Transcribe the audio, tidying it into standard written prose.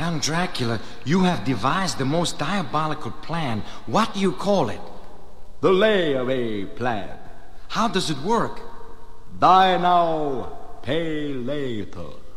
Count Dracula, you have devised the most diabolical plan. What do you call it? The layaway plan. How does it work? Die now, pay later.